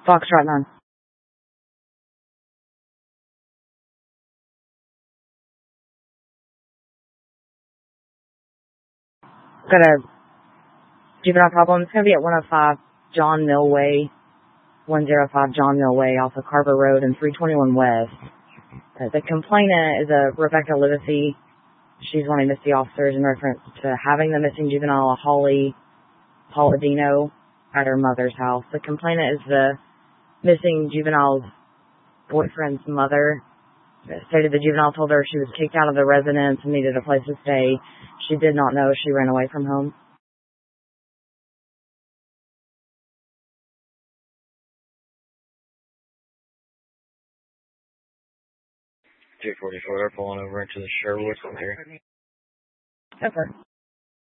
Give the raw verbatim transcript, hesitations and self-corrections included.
Foxtrot nine. Got a juvenile problem. It's going to be at one oh five John Mill Way, one oh five John Mill Way off of Carver Road and three twenty-one West. Uh, the complainant is a Rebecca Livesey. She's wanting to see officers in reference to having the missing juvenile, Holly Palladino, at her mother's house. The complainant is the missing juvenile's boyfriend's mother. Stated the juvenile told her she was kicked out of the residence and needed a place to stay. She did not know she ran away from home. two forty-four, they're pulling over into the Sherwood from here. Okay.